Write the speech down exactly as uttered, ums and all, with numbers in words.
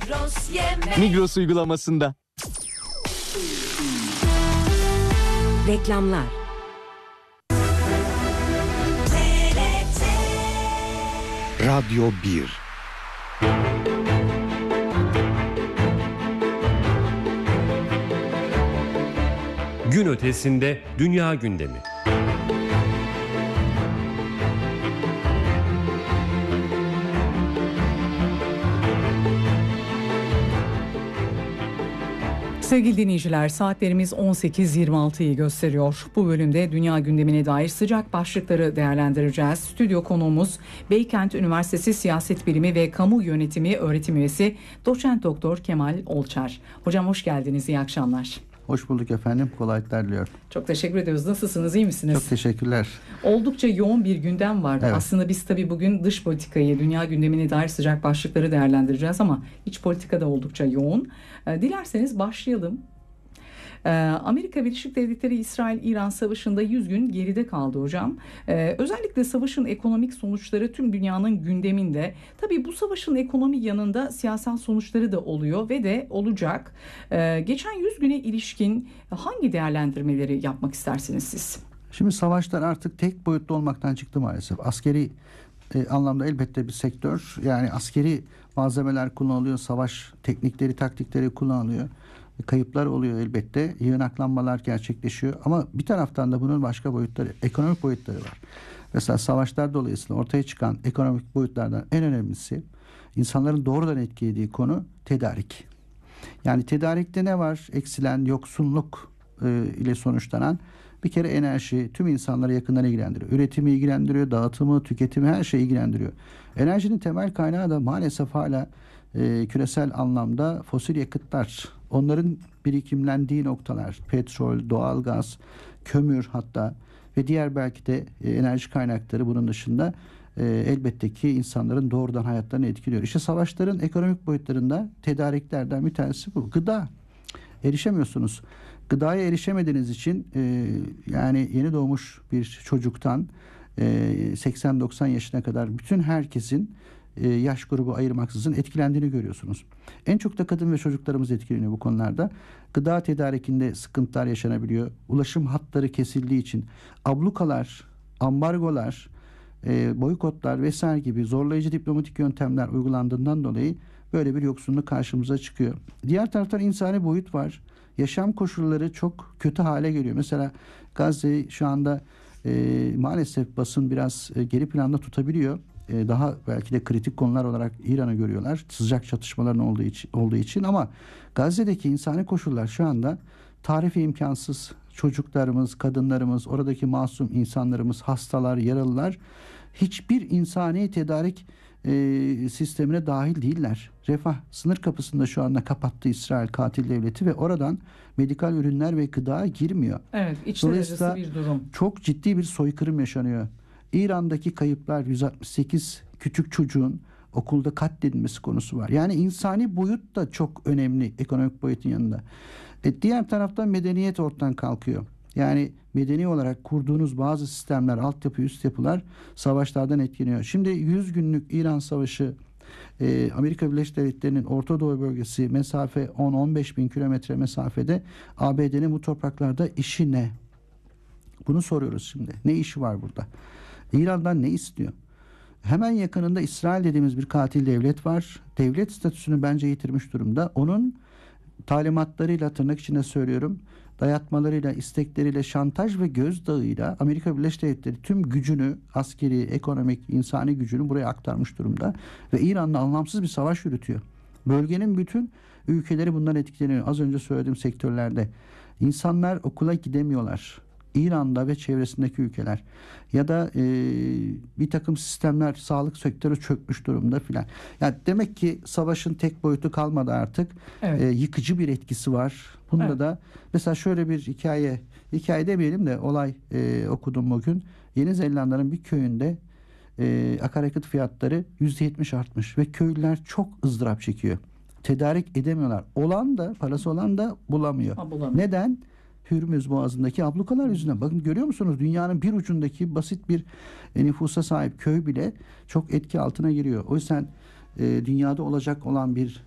Migros yemek. Migros uygulamasında. Reklamlar. Radyo bir. Gün ötesinde dünya gündemi. Sevgili dinleyiciler, saatlerimiz on sekiz yirmi altıyı gösteriyor. Bu bölümde dünya gündemine dair sıcak başlıkları değerlendireceğiz. Stüdyo konuğumuz Beykent Üniversitesi Siyaset Bilimi ve Kamu Yönetimi öğretim üyesi Doçent Doktor Kemal Olçar. Hocam hoş geldiniz, iyi akşamlar. Hoş bulduk efendim. Kolaylıklar diliyorum. Çok teşekkür ediyoruz. Nasılsınız? İyi misiniz? Çok teşekkürler. Oldukça yoğun bir gündem var. Evet. Aslında biz tabii bugün dış politikayı, dünya gündemine dair sıcak başlıkları değerlendireceğiz ama iç politika da oldukça yoğun. Dilerseniz başlayalım. Amerika Birleşik Devletleri İsrail-İran savaşında yüz gün geride kaldı hocam. Ee, özellikle savaşın ekonomik sonuçları tüm dünyanın gündeminde. Tabii bu savaşın ekonomik yanında siyasal sonuçları da oluyor ve de olacak. Ee, geçen yüz güne ilişkin hangi değerlendirmeleri yapmak istersiniz siz? Şimdi savaşlar artık tek boyutlu olmaktan çıktı maalesef. Askeri e, anlamda elbette bir sektör. Yani askeri malzemeler kullanılıyor. Savaş teknikleri, taktikleri kullanılıyor. Kayıplar oluyor elbette. Yığınaklanmalar gerçekleşiyor. Ama bir taraftan da bunun başka boyutları, ekonomik boyutları var. Mesela savaşlar dolayısıyla ortaya çıkan ekonomik boyutlardan en önemlisi, insanların doğrudan etkilediği konu tedarik. Yani tedarikte ne var? Eksilen yoksulluk e, ile sonuçlanan bir kere enerji tüm insanları yakından ilgilendiriyor. Üretimi ilgilendiriyor, dağıtımı, tüketimi, her şeyi ilgilendiriyor. Enerjinin temel kaynağı da maalesef hala e, küresel anlamda fosil yakıtlar. Onların birikimlendiği noktalar, petrol, doğalgaz, kömür hatta ve diğer belki de e, enerji kaynakları bunun dışında e, elbette ki insanların doğrudan hayatlarını etkiliyor. İşte savaşların ekonomik boyutlarında tedariklerden bir tanesi bu. Gıda. Erişemiyorsunuz. Gıdaya erişemediğiniz için e, yani yeni doğmuş bir çocuktan e, seksen doksan yaşına kadar bütün herkesin e, yaş grubu ayırmaksızın etkilendiğini görüyorsunuz. En çok da kadın ve çocuklarımız etkileniyor bu konularda. Gıda tedarikinde sıkıntılar yaşanabiliyor. Ulaşım hatları kesildiği için ablukalar, ambargolar, e, boykotlar vesaire gibi zorlayıcı diplomatik yöntemler uygulandığından dolayı böyle bir yoksunluk karşımıza çıkıyor. Diğer taraftan insani boyut var. Yaşam koşulları çok kötü hale geliyor. Mesela Gazze'yi şu anda e, maalesef basın biraz e, geri planda tutabiliyor. E, daha belki de kritik konular olarak İran'ı görüyorlar. Sıcak çatışmaların olduğu için, olduğu için ama Gazze'deki insani koşullar şu anda tarifi imkansız. Çocuklarımız, kadınlarımız, oradaki masum insanlarımız, hastalar, yaralılar hiçbir insani tedarik e, sistemine dahil değiller. Refah sınır kapısında şu anda kapattı İsrail katil devleti ve oradan medikal ürünler ve gıda girmiyor. Evet, içler acısı bir durum. Çok ciddi bir soykırım yaşanıyor. İran'daki kayıplar yüz altmış sekiz küçük çocuğun okulda katledilmesi konusu var. Yani insani boyut da çok önemli ekonomik boyutun yanında. E, diğer taraftan medeniyet ortadan kalkıyor. Yani medeni olarak kurduğunuz bazı sistemler, altyapı, üst yapılar savaşlardan etkileniyor. Şimdi yüz günlük İran Savaşı, e, Amerika Birleşik Devletleri'nin Orta Doğu bölgesi mesafe on on beş bin kilometre mesafede, A B D'nin bu topraklarda işi ne? Bunu soruyoruz şimdi. Ne işi var burada? İran'dan ne istiyor? Hemen yakınında İsrail dediğimiz bir katil devlet var. Devlet statüsünü bence yitirmiş durumda. Onun talimatlarıyla, tırnak içinde söylüyorum, dayatmalarıyla, istekleriyle, şantaj ve gözdağıyla Amerika Birleşik Devletleri tüm gücünü, askeri, ekonomik, insani gücünü buraya aktarmış durumda. Ve İran'la anlamsız bir savaş yürütüyor. Bölgenin bütün ülkeleri bundan etkileniyor. Az önce söylediğim sektörlerde. İnsanlar okula gidemiyorlar. İran'da ve çevresindeki ülkeler ya da e, bir takım sistemler, sağlık sektörü çökmüş durumda filan. Yani demek ki savaşın tek boyutu kalmadı artık. Evet. E, yıkıcı bir etkisi var. Bunda Evet. da mesela şöyle bir hikaye, hikaye demeyelim de olay e, okudum bugün. Yeni Zelanda'nın bir köyünde e, akaryakıt fiyatları yüzde yetmiş artmış ve köylüler çok ızdırap çekiyor. Tedarik edemiyorlar. Olan da, parası olan da bulamıyor. Ha, bulamıyor. Neden? Hürmüz Boğazı'ndaki ablukalar yüzünden. Bakın görüyor musunuz? Dünyanın bir ucundaki basit bir e, nüfusa sahip köy bile çok etki altına giriyor. O yüzden e, dünyada olacak olan bir